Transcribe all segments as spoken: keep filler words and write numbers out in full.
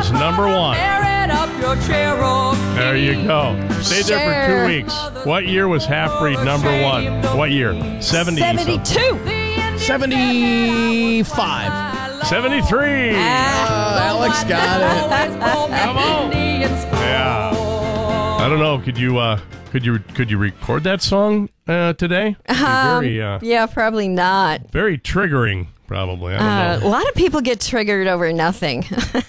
is number one. There you go. Stayed there for two weeks. What year was Half-Breed number one? What year? seventy. seventy-two. seventy-five. seventy-three. Uh, Alex got it. Come on. Yeah. I don't know. Could you uh, could you could you record that song uh, today? Um, very, uh, yeah, probably not. Very triggering, probably. I don't Uh, know. a lot of people get triggered over nothing.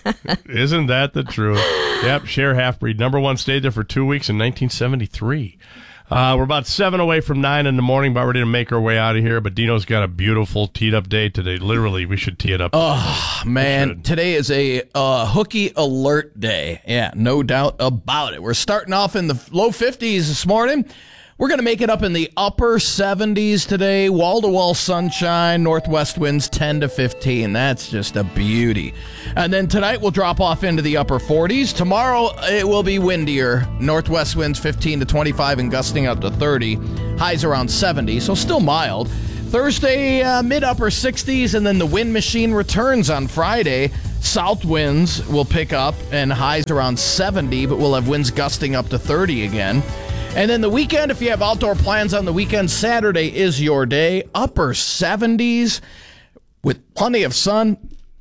Isn't that the truth? Yep, Cher Half-Breed. Number one, stayed there for two weeks in nineteen seventy-three. Uh, we're about seven away from nine in the morning, about ready to make our way out of here. But Dino's got a beautiful teed-up day today. Literally, we should tee it up. Oh, man. Today is a uh, hooky alert day. Yeah, no doubt about it. We're starting off in the low fifties this morning. We're going to make it up in the upper seventies today. Wall-to-wall sunshine, northwest winds ten to fifteen. That's just a beauty. And then tonight we'll drop off into the upper forties. Tomorrow it will be windier. Northwest winds fifteen to twenty-five and gusting up to thirty. Highs around seventy, so still mild. Thursday, uh, mid-upper sixties, and then the wind machine returns on Friday. South winds will pick up and highs around seventy, but we'll have winds gusting up to thirty again. And then the weekend, if you have outdoor plans on the weekend, Saturday is your day. Upper seventies with plenty of sun.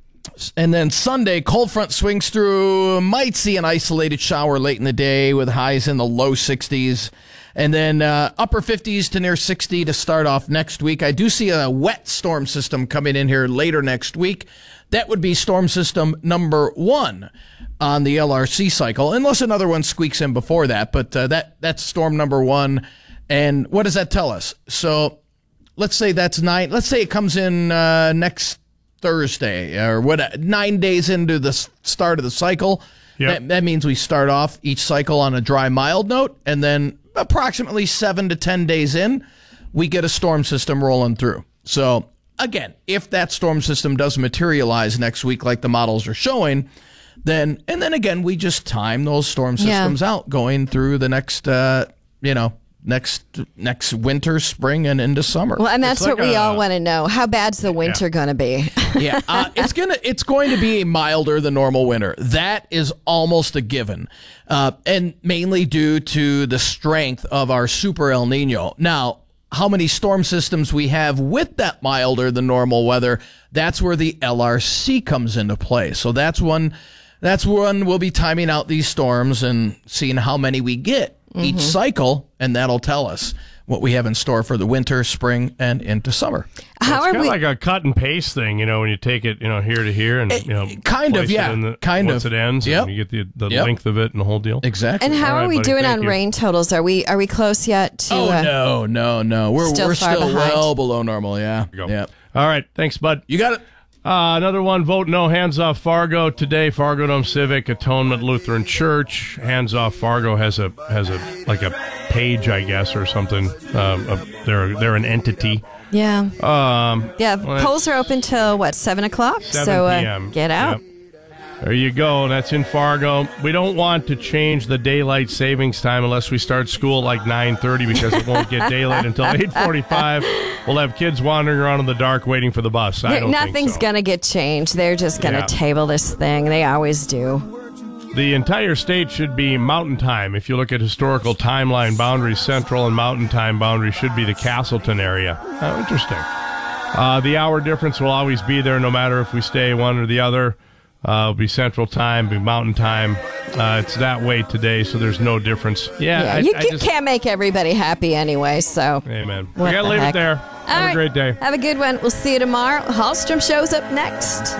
And then Sunday, cold front swings through. Might see an isolated shower late in the day with highs in the low sixties. And then uh, upper fifties to near sixty to start off next week. I do see a wet storm system coming in here later next week. That would be storm system number one on the L R C cycle, unless another one squeaks in before that. But uh, that that's storm number one. And what does that tell us? So let's say that's nine. Let's say it comes in uh, next Thursday or what? Nine days into the start of the cycle. Yep. That, that means we start off each cycle on a dry, mild note, and then approximately seven to ten days in, we get a storm system rolling through. So again, if that storm system does materialize next week like the models are showing, then and then again we just time those storm systems Yeah. out going through the next uh, you know next next winter, spring, and into summer. Well, and that's It's like what we a- all want to know. How bad's the winter going to be? yeah, uh, it's gonna it's going to be milder than normal winter. That is almost a given, uh, and mainly due to the strength of our super El Nino. Now, how many storm systems we have with that milder than normal weather? That's where the L R C comes into play. So that's one. That's when we'll be timing out these storms and seeing how many we get each cycle, and that'll tell us what we have in store for the winter, spring, and into summer. How It's are kind of we? like a cut and paste thing, you know, when you take it, you know, here to here, and you know, kind of, place it yeah, in the- kind once of. it ends, Yep. and you get the the Yep. length of it and the whole deal. Exactly. and how All right, are we buddy, doing thank on you. rain totals? Are we are we close yet to? Oh uh, no, no, no. We're Still we're far still behind. well below normal. Yeah, Go. yeah. All right, thanks, bud. You got it. Uh, another one, vote no, hands off Fargo today. Fargo Dome Civic, Atonement Lutheran Church. Hands off Fargo has a has a like a page, I guess, or something. Um, a, they're they're an entity. Yeah. Um, Yeah. well, Polls are open till what, seven o'clock? seven So uh, p.m. get out. Yep. There you go. That's in Fargo. We don't want to change the daylight savings time unless we start school at like nine thirty because it won't get daylight until eight forty-five. We'll have kids wandering around in the dark waiting for the bus. I There- don't Nothing's think so. going to get changed. They're just going to Yeah. table this thing. They always do. The entire state should be mountain time. If you look at historical timeline boundaries, central and mountain time boundaries should be the Castleton area. Oh, interesting. Uh, the hour difference will always be there no matter if we stay one or the other. Uh, it'll be central time, be mountain time. Uh, it's that way today, so there's no difference. Yeah, Yeah, I, you, I you just, can't make everybody happy anyway, so. Amen. What We gotta the leave heck? it there. All Have right. a great day. Have a good one. We'll see you tomorrow. Hallstrom shows up next.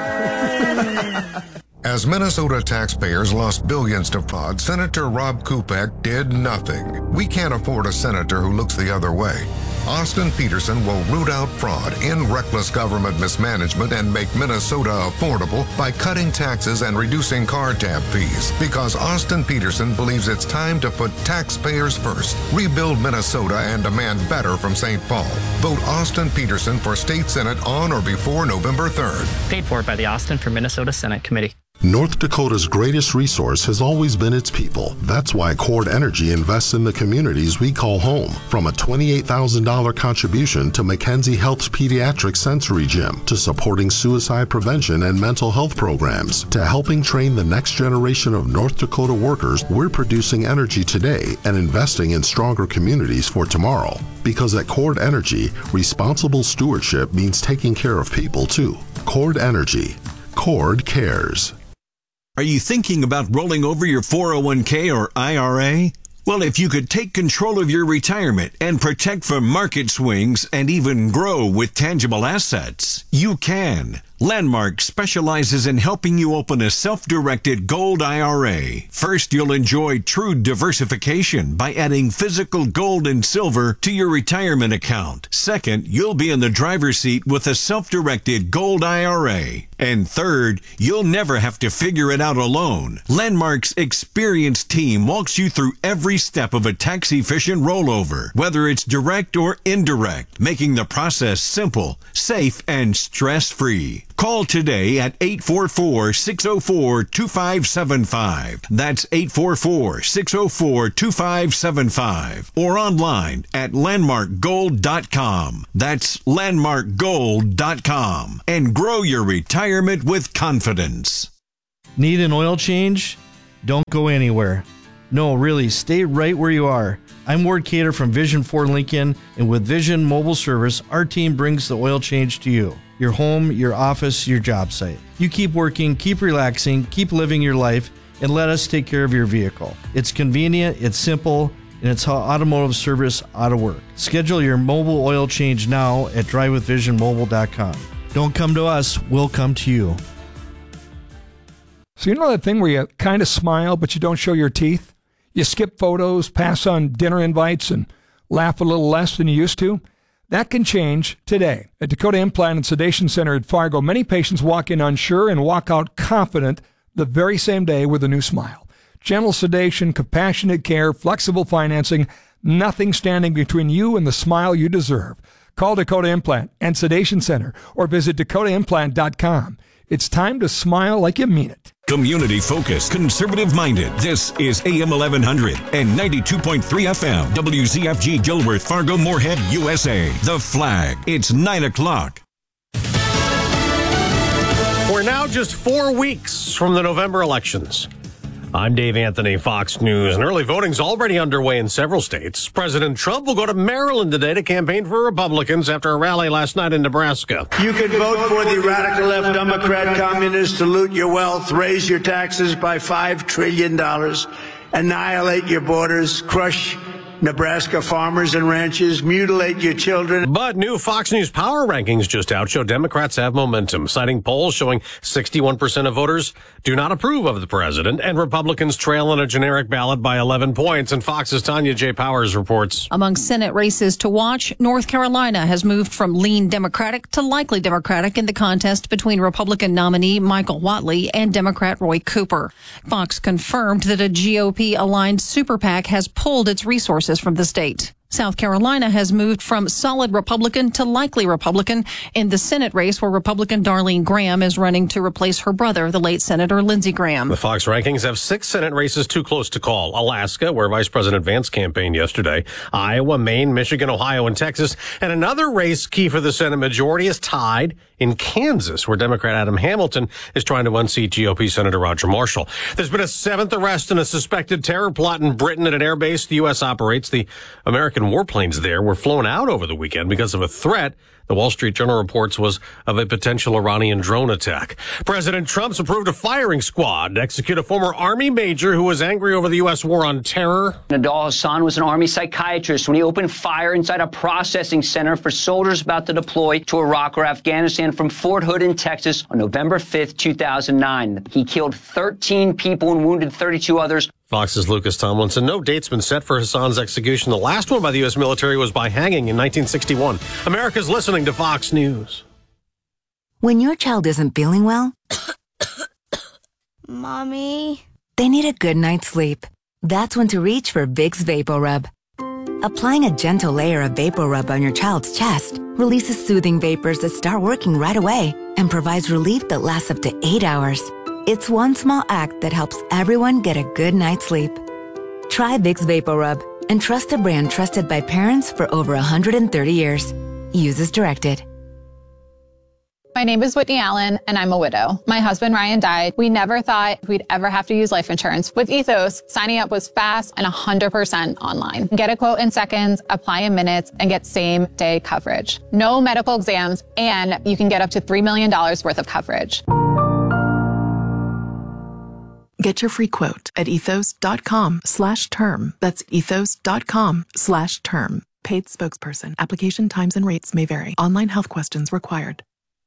As Minnesota taxpayers lost billions to fraud, Senator Rob Kupek did nothing. We can't afford a senator who looks the other way. Austin Peterson will root out fraud, end reckless government mismanagement, and make Minnesota affordable by cutting taxes and reducing car tab fees. Because Austin Peterson believes it's time to put taxpayers first, rebuild Minnesota, and demand better from Saint Paul. Vote Austin Peterson for State Senate on or before November third. Paid for by the Austin for Minnesota Senate Committee. North Dakota's greatest resource has always been its people. That's why Cord Energy invests in the communities we call home. From a twenty-eight thousand dollars contribution to Mackenzie Health's pediatric sensory gym, to supporting suicide prevention and mental health programs, to helping train the next generation of North Dakota workers, we're producing energy today and investing in stronger communities for tomorrow. Because at Cord Energy, responsible stewardship means taking care of people too. Cord Energy. Cord cares. Are you thinking about rolling over your four oh one k or I R A? Well, if you could take control of your retirement and protect from market swings and even grow with tangible assets, you can. Landmark specializes in helping you open a self-directed gold I R A. First, you'll enjoy true diversification by adding physical gold and silver to your retirement account. Second, you'll be in the driver's seat with a self-directed gold I R A. And third, you'll never have to figure it out alone. Landmark's experienced team walks you through every step of a tax-efficient rollover, whether it's direct or indirect, making the process simple, safe, and stress-free. Call today at eight four four, six oh four, two five seven five. That's eight four four, six oh four, two five seven five. Or online at landmark gold dot com. That's landmark gold dot com. And grow your retirement with confidence. Need an oil change? Don't go anywhere. No, really, stay right where you are. I'm Ward Cater from Vision Ford Lincoln, and with Vision Mobile Service, our team brings the oil change to you. Your home, your office, your job site. You keep working, keep relaxing, keep living your life, and let us take care of your vehicle. It's convenient, it's simple, and it's how automotive service ought to work. Schedule your mobile oil change now at drive with vision mobile dot com. Don't come to us, we'll come to you. So you know that thing where you kind of smile, but you don't show your teeth? You skip photos, pass on dinner invites, and laugh a little less than you used to? That can change today. At Dakota Implant and Sedation Center at Fargo, many patients walk in unsure and walk out confident the very same day with a new smile. Gentle sedation, compassionate care, flexible financing, nothing standing between you and the smile you deserve. Call Dakota Implant and Sedation Center or visit dakota implant dot com. It's time to smile like you mean it. Community focused, conservative minded. This is A M eleven hundred and ninety-two point three F M. W Z F G Gilworth, Fargo, Moorhead, U S A. The Flag. It's nine o'clock. We're now just four weeks from the November elections. I'm Dave Anthony, Fox News, and early voting's already underway in several states. President Trump will go to Maryland today to campaign for Republicans after a rally last night in Nebraska. You could vote for the radical left Democrat communists to loot your wealth, raise your taxes by five trillion dollars, annihilate your borders, crush Nebraska farmers and ranchers, mutilate your children. But new Fox News Power rankings just out show Democrats have momentum, citing polls showing sixty-one percent of voters do not approve of the president, and Republicans trail on a generic ballot by eleven points. And Fox's Tanya J. Powers reports. Among Senate races to watch, North Carolina has moved from lean Democratic to likely Democratic in the contest between Republican nominee Michael Whatley and Democrat Roy Cooper. Fox confirmed that a G O P-aligned super PAC has pulled its resources from the state. South Carolina has moved from solid Republican to likely Republican in the Senate race, where Republican Darlene Graham is running to replace her brother, the late Senator Lindsey Graham. The Fox rankings have six Senate races too close to call. Alaska, where Vice President Vance campaigned yesterday. Iowa, Maine, Michigan, Ohio, and Texas. And another race key for the Senate majority is tied in Kansas, where Democrat Adam Hamilton is trying to unseat G O P Senator Roger Marshall. There's been a seventh arrest in a suspected terror plot in Britain at an air base the U S operates. The American warplanes there were flown out over the weekend because of a threat, the Wall Street Journal reports, was of a potential Iranian drone attack. President Trump's approved a firing squad to execute a former Army major who was angry over the U S war on terror. Nidal Hassan was an Army psychiatrist when he opened fire inside a processing center for soldiers about to deploy to Iraq or Afghanistan from Fort Hood in Texas on November fifth, two thousand nine. He killed thirteen people and wounded thirty-two others. Fox's Lucas Tomlinson. No date's been set for Hassan's execution. The last one by the U S military was by hanging in nineteen sixty-one. America's listening to Fox News. When your child isn't feeling well, Mommy, they need a good night's sleep. That's when to reach for Vicks VapoRub. Applying a gentle layer of VapoRub on your child's chest releases soothing vapors that start working right away and provides relief that lasts up to eight hours. It's one small act that helps everyone get a good night's sleep. Try Vicks VapoRub and trust a brand trusted by parents for over one hundred thirty years. Use as directed. My name is Whitney Allen, and I'm a widow. My husband, Ryan, died. We never thought we'd ever have to use life insurance. With Ethos, signing up was fast and one hundred percent online. Get a quote in seconds, apply in minutes, and get same-day coverage. No medical exams, and you can get up to three million dollars worth of coverage. Get your free quote at ethos.com slash term. That's ethos.com slash term. Paid spokesperson. Application times and rates may vary. Online health questions required.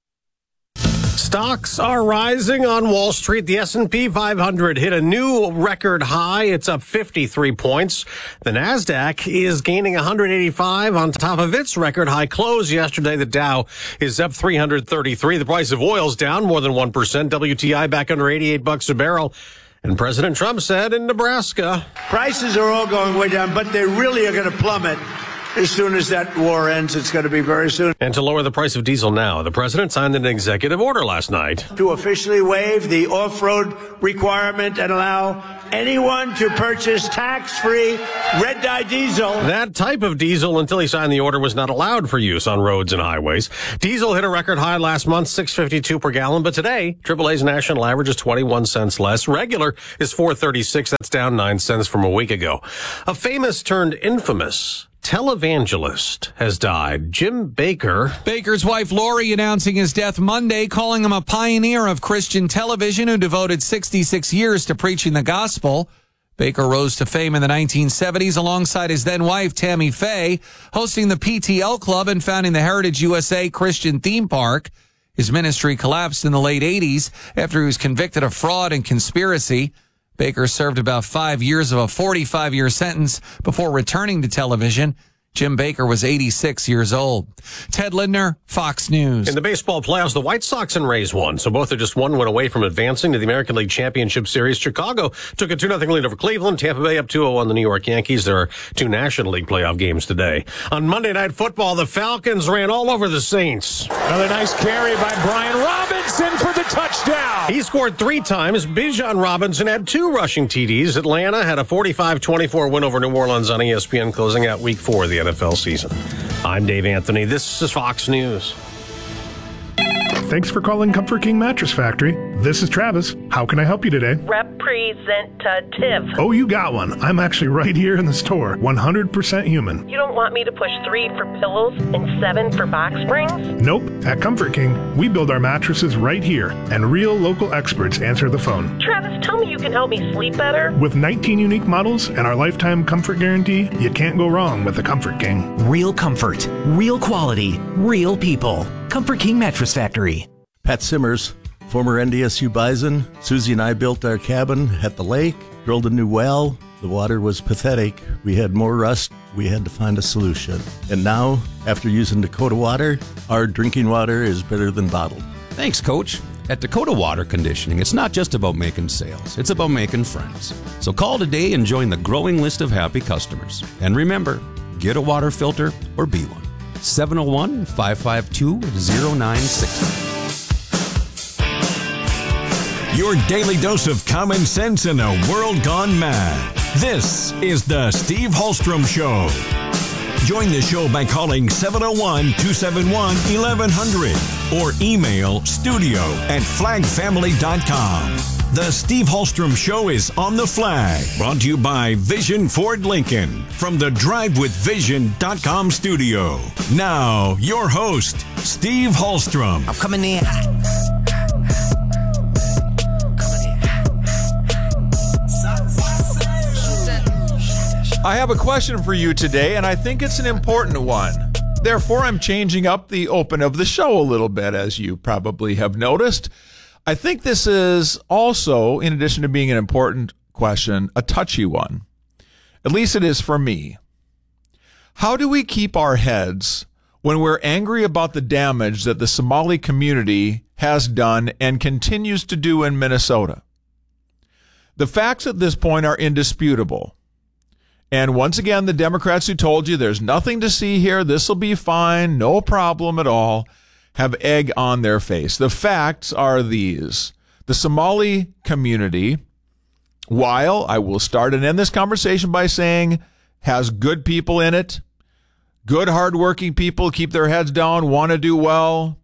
Stocks are rising on Wall Street. The S and P five hundred hit a new record high. It's up fifty-three points. The NASDAQ is gaining one hundred eighty-five on top of its record high close yesterday. The Dow is up three hundred thirty-three. The price of oil's down more than one percent. W T I back under eighty-eight bucks a barrel. And President Trump said in Nebraska, prices are all going way down, but they really are going to plummet. As soon as that war ends, it's going to be very soon. And to lower the price of diesel now, the president signed an executive order last night to officially waive the off-road requirement and allow anyone to purchase tax-free red-dye diesel. That type of diesel, until he signed the order, was not allowed for use on roads and highways. Diesel hit a record high last month, six fifty-two per gallon, but today, triple A's national average is twenty-one cents less. Regular is four thirty-six. That's down nine cents from a week ago. A famous turned infamous televangelist has died. Jim Bakker. Baker's wife Lori announcing his death Monday, calling him a pioneer of Christian television who devoted sixty-six years to preaching the gospel. Baker rose to fame in the nineteen seventies alongside his then wife Tammy Faye, hosting the P T L Club and founding the Heritage U S A Christian Theme Park. His ministry collapsed in the late eighties after he was convicted of fraud and conspiracy. Baker served about five years of a forty-five year sentence before returning to television. Jim Baker was eighty-six years old. Ted Lindner, Fox News. In the baseball playoffs, the White Sox and Rays won, so both are just one win away from advancing to the American League Championship Series. Chicago took a two nothing lead over Cleveland. Tampa Bay up two oh on the New York Yankees. There are two National League playoff games today. On Monday Night Football, the Falcons ran all over the Saints. Another nice carry by Brian Robinson for the touchdown. He scored three times. Bijan Robinson had two rushing T Ds. Atlanta had a forty-five twenty-four win over New Orleans on E S P N, closing out week four of the N F L season. I'm Dave Anthony. This is Fox News. Thanks for calling Comfort King Mattress Factory. This is Travis. How can I help you today? Representative. Oh, you got one. I'm actually right here in the store. one hundred percent human. You don't want me to push three for pillows and seven for box springs? Nope. At Comfort King, we build our mattresses right here, and real local experts answer the phone. Travis, tell me you can help me sleep better. With nineteen unique models and our lifetime comfort guarantee, you can't go wrong with the Comfort King. Real comfort, real quality, real people. Comfort King Mattress Factory. Pat Simmers, former N D S U Bison. Susie and I built our cabin at the lake, drilled a new well. The water was pathetic. We had more rust. We had to find a solution. And now, after using Dakota Water, our drinking water is better than bottled. Thanks, Coach. At Dakota Water Conditioning, it's not just about making sales. It's about making friends. So call today and join the growing list of happy customers. And remember, get a water filter or be one. seven oh one, five five two, oh nine six oh. Your daily dose of common sense in a world gone mad. This is the Steve Hallstrom Show. Join the show by calling seven oh one, two seven one, eleven hundred or email studio at flag family dot com. The Steve Hallstrom Show is on the flag, brought to you by Vision Ford Lincoln from the drive with vision dot com studio. Now, your host, Steve Hallstrom. I'm coming in. I have a question for you today, and I think it's an important one. Therefore, I'm changing up the open of the show a little bit, as you probably have noticed. I think this is also, in addition to being an important question, a touchy one. At least it is for me. How do we keep our heads when we're angry about the damage that the Somali community has done and continues to do in Minnesota? The facts at this point are indisputable. And once again, the Democrats who told you there's nothing to see here, this will be fine, no problem at all, have egg on their face. The facts are these. The Somali community, while I will start and end this conversation by saying has good people in it, good, hardworking people, keep their heads down, want to do well,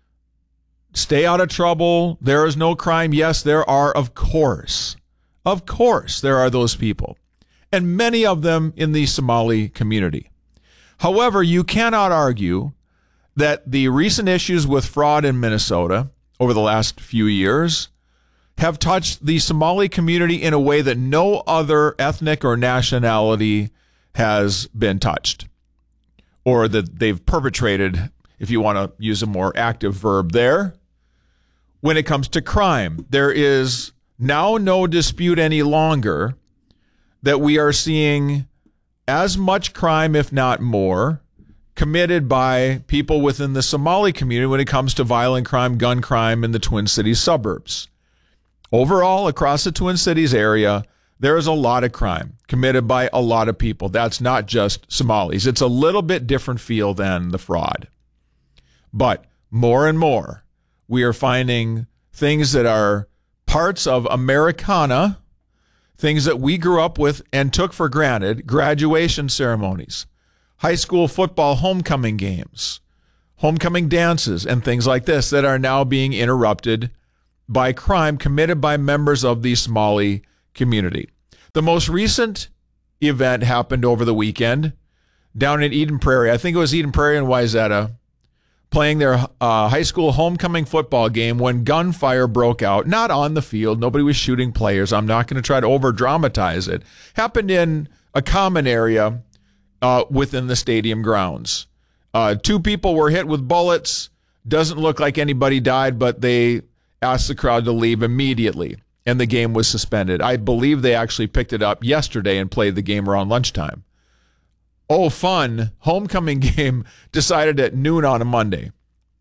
stay out of trouble. There is no crime. Yes, there are, of course. Of course, there are those people, and many of them in the Somali community. However, you cannot argue that the recent issues with fraud in Minnesota over the last few years have touched the Somali community in a way that no other ethnic or nationality has been touched, or that they've perpetrated, if you want to use a more active verb there. When it comes to crime, there is now no dispute any longer that we are seeing as much crime, if not more, committed by people within the Somali community when it comes to violent crime, gun crime in the Twin Cities suburbs. Overall, across the Twin Cities area, there is a lot of crime committed by a lot of people. That's not just Somalis. It's a little bit different feel than the fraud. But more and more, we are finding things that are parts of Americana, things that we grew up with and took for granted, graduation ceremonies, high school football homecoming games, homecoming dances, and things like this that are now being interrupted by crime committed by members of the Somali community. The most recent event happened over the weekend down in Eden Prairie. I think it was Eden Prairie and Wayzata, playing their uh, high school homecoming football game when gunfire broke out, not on the field. Nobody was shooting players. I'm not going to try to over-dramatize it. Happened in a common area uh, within the stadium grounds. Uh, two people were hit with bullets. Doesn't look like anybody died, but they asked the crowd to leave immediately, and the game was suspended. I believe they actually picked it up yesterday and played the game around lunchtime. Oh, fun. Homecoming game decided at noon on a Monday.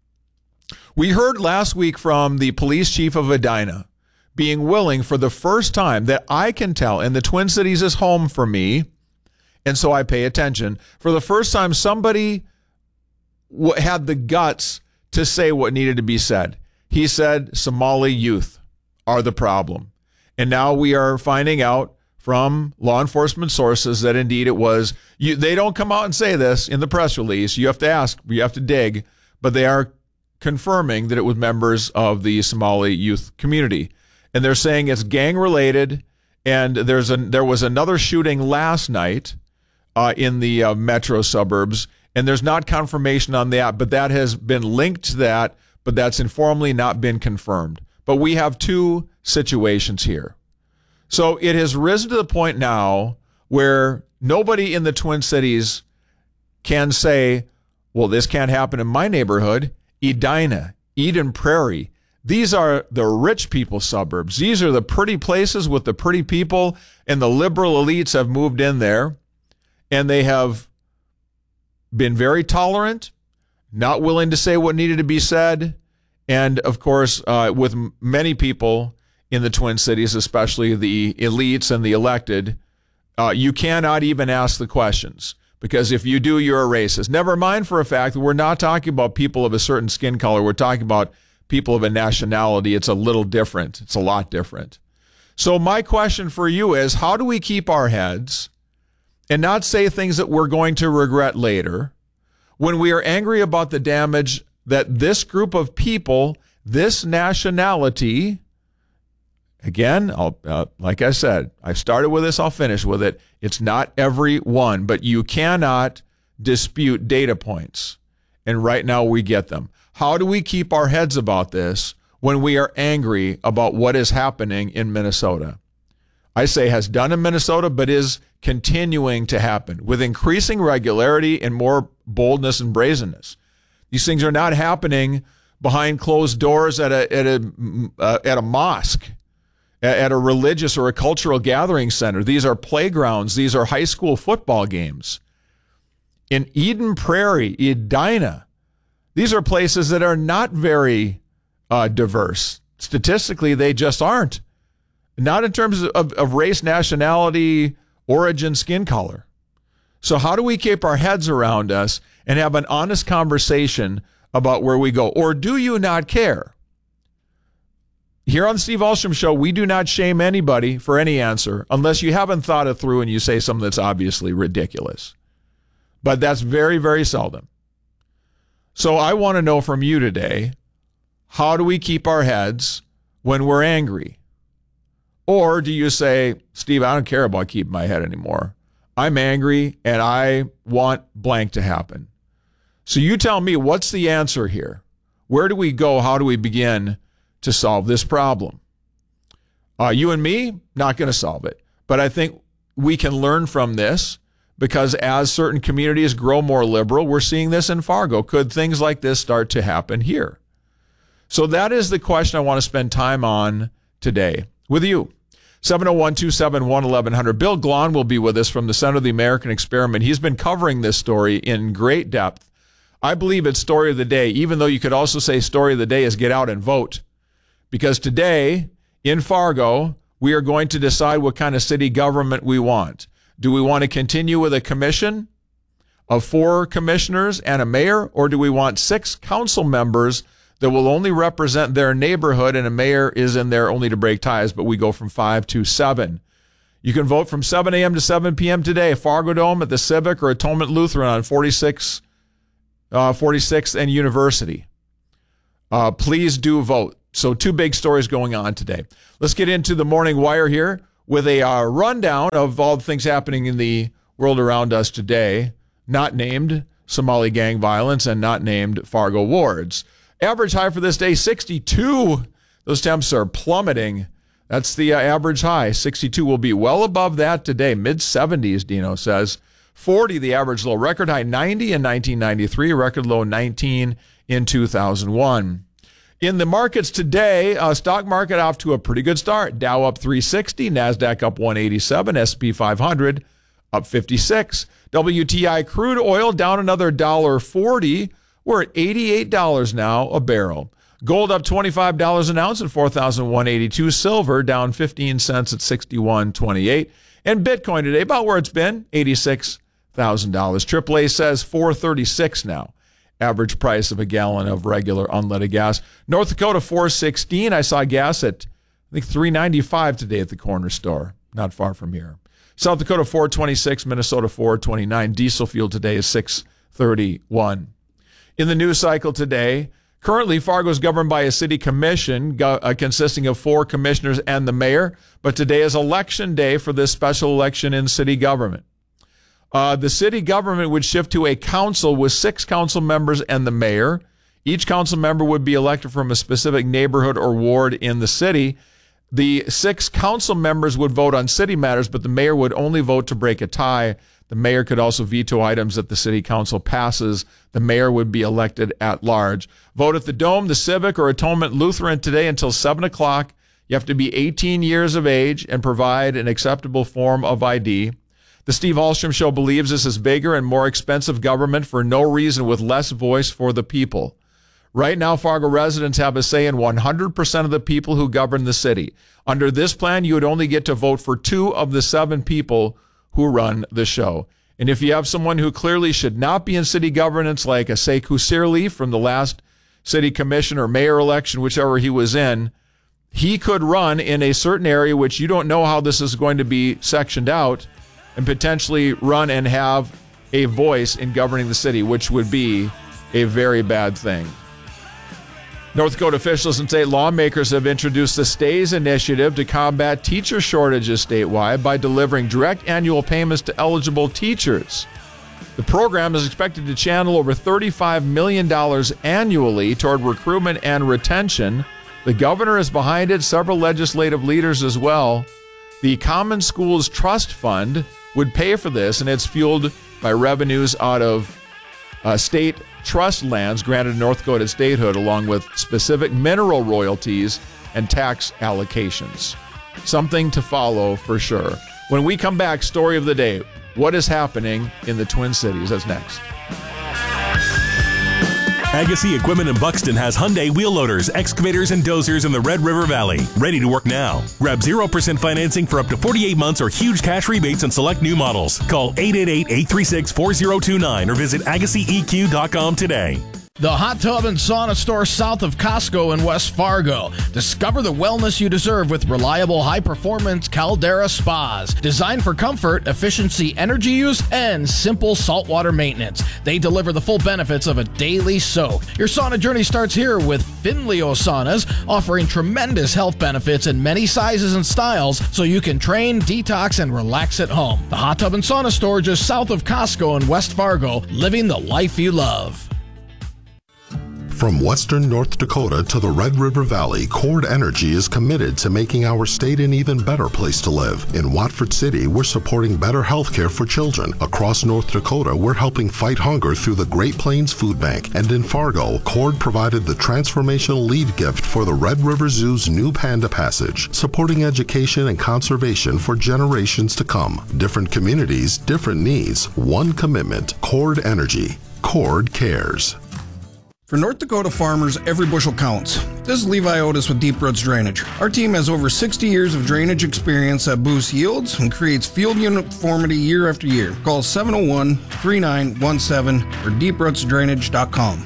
We heard last week from the police chief of Edina being willing for the first time that I can tell, and the Twin Cities is home for me, and so I pay attention. For the first time, somebody w- had the guts to say what needed to be said. He said Somali youth are the problem. And now we are finding out from law enforcement sources that indeed it was. You, they don't come out and say this in the press release. You have to ask, you have to dig, but they are confirming that it was members of the Somali youth community. And they're saying it's gang related. And there's a, there was another shooting last night uh, in the uh, metro suburbs. And there's not confirmation on that, but that has been linked to that, but that's informally not been confirmed. But we have two situations here. So it has risen to the point now where nobody in the Twin Cities can say, well, this can't happen in my neighborhood. Edina, Eden Prairie, these are the rich people suburbs. These are the pretty places with the pretty people, and the liberal elites have moved in there, and they have been very tolerant, not willing to say what needed to be said, and, of course, uh, with many people in the Twin Cities, especially the elites and the elected, uh, you cannot even ask the questions, because if you do, you're a racist. Never mind for a fact that we're not talking about people of a certain skin color. We're talking about people of a nationality. It's a little different. It's a lot different. So my question for you is, how do we keep our heads and not say things that we're going to regret later when we are angry about the damage that this group of people, this nationality, again, I'll, uh, like I said, I've started with this, I'll finish with it. It's not every one, but you cannot dispute data points. And right now we get them. How do we keep our heads about this when we are angry about what is happening in Minnesota? I say has done in Minnesota, but is continuing to happen with increasing regularity and more boldness and brazenness. These things are not happening behind closed doors at a at a uh, at a mosque, at a religious or a cultural gathering center. These are playgrounds. These are high school football games. In Eden Prairie, Edina, these are places that are not very uh, diverse. Statistically, they just aren't. Not in terms of, of race, nationality, origin, skin color. So how do we keep our heads around us and have an honest conversation about where we go? Or do you not care? Here on the Steve Ahlstrom Show, we do not shame anybody for any answer unless you haven't thought it through and you say something that's obviously ridiculous. But that's very, very seldom. So I want to know from you today, how do we keep our heads when we're angry? Or do you say, Steve, I don't care about keeping my head anymore. I'm angry and I want blank to happen. So you tell me, what's the answer here? Where do we go? How do we begin to solve this problem? Uh, you and me, not going to solve it. But I think we can learn from this because as certain communities grow more liberal, we're seeing this in Fargo. Could things like this start to happen here? So that is the question I want to spend time on today with you. seven oh one, two seven one, eleven hundred. Bill Glahn will be with us from the Center of the American Experiment. He's been covering this story in great depth. I believe it's story of the day, even though you could also say story of the day is get out and vote. Because today, in Fargo, we are going to decide what kind of city government we want. Do we want to continue with a commission of four commissioners and a mayor, or do we want six council members that will only represent their neighborhood, and a mayor is in there only to break ties, but we go from five to seven. You can vote from seven a.m. to seven p.m. today, Fargo Dome at the Civic or Atonement Lutheran on forty-six, uh, forty-sixth and University. Uh, please do vote. So two big stories going on today. Let's get into the Morning Wire here with a uh, rundown of all the things happening in the world around us today, not named Somali gang violence and not named Fargo wards. Average high for this day, sixty-two. Those temps are plummeting. That's the uh, average high. sixty-two will be well above that today. mid seventies, Dino says. forty, the average low. Record high ninety in nineteen ninety-three. Record low nineteen in two thousand one. In the markets today, uh, stock market off to a pretty good start. Dow up three sixty, NASDAQ up one eighty-seven, S and P five hundred up fifty-six. W T I crude oil down another one dollar forty. We're at eighty-eight dollars now a barrel. Gold up twenty-five dollars an ounce at four thousand one hundred eighty-two. Silver down fifteen cents at sixty-one twenty-eight. And Bitcoin today, about where it's been, eighty-six thousand dollars. triple A says four thirty-six now. Average price of a gallon of regular unleaded gas. North Dakota four sixteen. I saw gas at, I think, three ninety-five today at the corner store, not far from here. South Dakota four twenty-six. Minnesota four twenty-nine. Diesel fuel today is six thirty-one. In the news cycle today, currently Fargo is governed by a city commission go, uh, consisting of four commissioners and the mayor, but today is election day for this special election in city government. Uh, the city government would shift to a council with six council members and the mayor. Each council member would be elected from a specific neighborhood or ward in the city. The six council members would vote on city matters, but the mayor would only vote to break a tie. The mayor could also veto items that the city council passes. The mayor would be elected at large. Vote at the Dome, the Civic, or Atonement Lutheran today until seven o'clock. You have to be eighteen years of age and provide an acceptable form of I D. The Steve Ahlstrom Show believes this is bigger and more expensive government for no reason with less voice for the people. Right now, Fargo residents have a say in one hundred percent of the people who govern the city. Under this plan, you would only get to vote for two of the seven people who run the show. And if you have someone who clearly should not be in city governance, like a Sekou Sirleaf from the last city commission or mayor election, whichever he was in, he could run in a certain area which you don't know how this is going to be sectioned out, and potentially run and have a voice in governing the city, which would be a very bad thing. North Dakota officials and state lawmakers have introduced the STAYS initiative to combat teacher shortages statewide by delivering direct annual payments to eligible teachers. The program is expected to channel over thirty-five million dollars annually toward recruitment and retention. The governor is behind it, several legislative leaders as well. The Common Schools Trust Fund would pay for this, and it's fueled by revenues out of uh, state trust lands granted North Dakota statehood, along with specific mineral royalties and tax allocations. Something to follow for sure. When we come back, story of the day. What is happening in the Twin Cities? That's next. Agassi Equipment in Buxton has Hyundai wheel loaders, excavators, and dozers in the Red River Valley. Ready to work now. Grab zero percent financing for up to forty-eight months or huge cash rebates on select new models. Call eight eight eight, eight three six, four zero two nine or visit agassi e q dot com today. The Hot Tub and Sauna Store south of Costco in West Fargo. Discover the wellness you deserve with reliable, high-performance Caldera spas. Designed for comfort, efficiency, energy use, and simple saltwater maintenance. They deliver the full benefits of a daily soak. Your sauna journey starts here with Finleo Saunas, offering tremendous health benefits in many sizes and styles so you can train, detox, and relax at home. The Hot Tub and Sauna Store just south of Costco in West Fargo, living the life you love. From western North Dakota to the Red River Valley, Cord Energy is committed to making our state an even better place to live. In Watford City, we're supporting better health care for children. Across North Dakota, we're helping fight hunger through the Great Plains Food Bank. And in Fargo, Cord provided the transformational lead gift for the Red River Zoo's new Panda Passage, supporting education and conservation for generations to come. Different communities, different needs, one commitment. Cord Energy. Cord cares. For North Dakota farmers, every bushel counts. This is Levi Otis with Deep Roots Drainage. Our team has over sixty years of drainage experience that boosts yields and creates field uniformity year after year. Call seven oh one, three nine one seven or deep roots drainage dot com.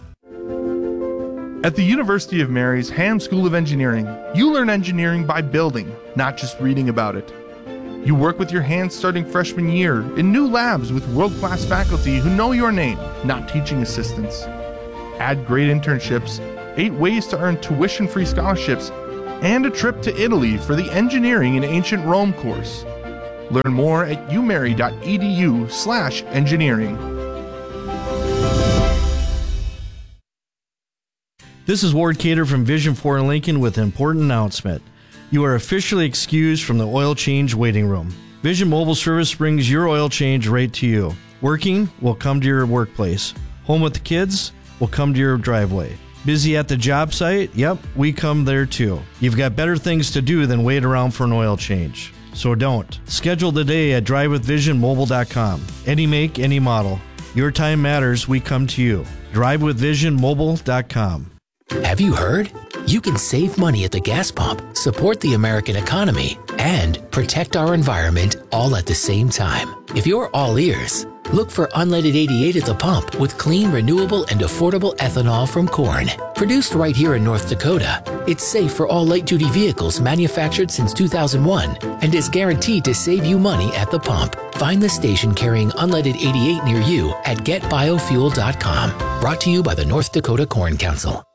At the University of Mary's Hand School of Engineering, you learn engineering by building, not just reading about it. You work with your hands starting freshman year in new labs with world-class faculty who know your name, not teaching assistants. Add great internships, eight ways to earn tuition-free scholarships, and a trip to Italy for the Engineering in Ancient Rome course. Learn more at umary.edu slash engineering. This is Ward Cater from Vision for Lincoln with an important announcement. You are officially excused from the oil change waiting room. Vision Mobile Service brings your oil change right to you. Working will come to your workplace. Home with the kids will come to your driveway. Busy at the job site? Yep, we come there too. You've got better things to do than wait around for an oil change. So don't. Schedule today at drive with vision mobile dot com. Any make, any model. Your time matters, we come to you. drive with vision mobile dot com. Have you heard? You can save money at the gas pump, support the American economy, and protect our environment all at the same time. If you're all ears, look for Unleaded eighty-eight at the pump with clean, renewable, and affordable ethanol from corn. Produced right here in North Dakota, it's safe for all light-duty vehicles manufactured since two thousand one and is guaranteed to save you money at the pump. Find the station carrying Unleaded eighty-eight near you at get biofuel dot com. Brought to you by the North Dakota Corn Council.